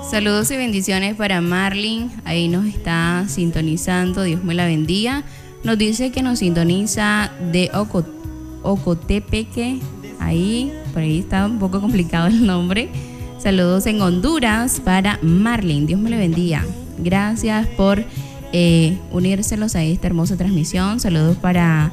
Saludos y bendiciones para Marlene, ahí nos está sintonizando, Dios me la bendiga. Nos dice que nos sintoniza de Ocotepeque, ahí, por ahí está un poco complicado el nombre. Saludos en Honduras para Marlene, Dios me la bendiga. Gracias por unírselos a esta hermosa transmisión. Saludos para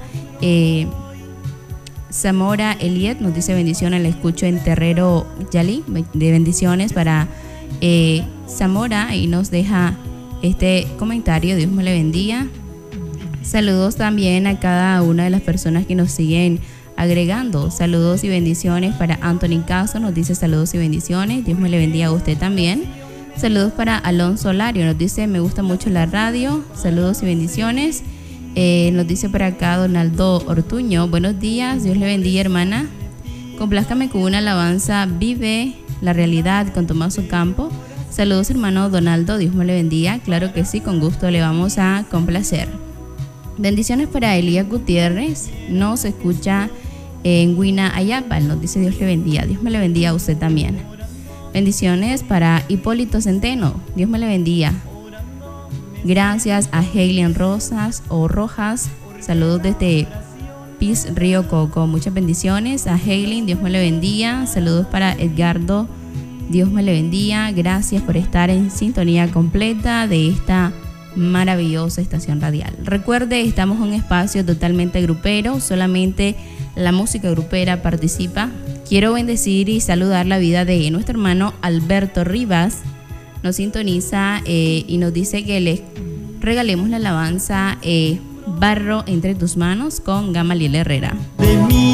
Zamora Eliet, nos dice bendiciones, la escucho en Terrero Yali, de bendiciones para Zamora, y nos deja este comentario, Dios me le bendiga. Saludos también a cada una de las personas que nos siguen agregando. Saludos y bendiciones para Anthony Caso, nos dice saludos y bendiciones, Dios me le bendiga a usted también. Saludos para Alonso Lario, nos dice me gusta mucho la radio, saludos y bendiciones. Nos dice por acá Donaldo Ortuño, buenos días, Dios le bendiga hermana. Complázcame con una alabanza, Vive la realidad con Tomás Ocampo. Saludos hermano Donaldo, Dios me le bendiga. Claro que sí, con gusto le vamos a complacer. Bendiciones para Elías Gutiérrez, nos escucha en Huina, Ayapal, nos dice Dios le bendiga. Dios me le bendiga a usted también. Bendiciones para Hipólito Centeno, Dios me le bendiga. Gracias a Heilian Rojas, saludos desde Piz Río Coco, muchas bendiciones a Heilin, Dios me le bendiga. Saludos para Edgardo, Dios me le bendiga. Gracias por estar en sintonía completa de esta maravillosa estación radial. Recuerde, estamos en un espacio totalmente grupero, solamente la música grupera participa. Quiero bendecir y saludar la vida de nuestro hermano Alberto Rivas, nos sintoniza y nos dice que les regalemos la alabanza Barro entre tus manos con Gamaliel Herrera.